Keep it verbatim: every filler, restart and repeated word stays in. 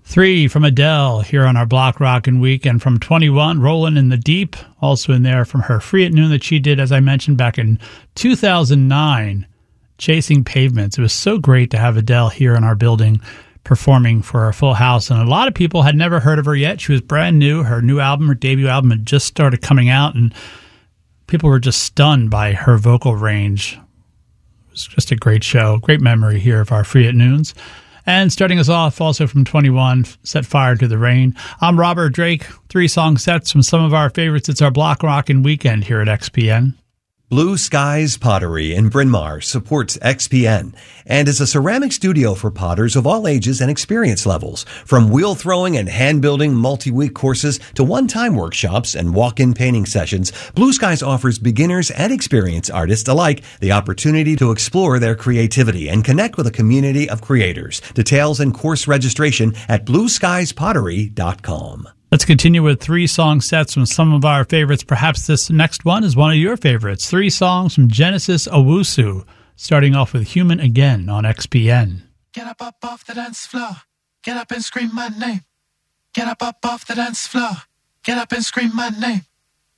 Three from Adele here on our Block Rockin' Weekend. From twenty-one, Rollin' in the Deep, also in there from her Free at Noon that she did, as I mentioned, back in two thousand nine, Chasing Pavements. It was so great to have Adele here in our building performing for our full house, and a lot of people had never heard of her yet. She was brand new. Her new album, her debut album, had just started coming out, and people were just stunned by her vocal range. It was just a great show, great memory here of our Free at Noons. And starting us off, also from twenty-one, Set Fire to the Rain. I'm Robert Drake. Three song sets from some of our favorites. It's our Block Rockin' Weekend here at X P N. Blue Skies Pottery in Bryn Mawr supports X P N and is a ceramic studio for potters of all ages and experience levels. From wheel throwing and hand building multi-week courses to one-time workshops and walk-in painting sessions, Blue Skies offers beginners and experienced artists alike the opportunity to explore their creativity and connect with a community of creators. Details and course registration at blue skies pottery dot com. Let's continue with three song sets from some of our favorites. Perhaps this next one is one of your favorites. Three songs from Genesis Owusu, starting off with Human Again on X P N. Get up, up off the dance floor. Get up and scream my name. Get up, up off the dance floor. Get up and scream my name.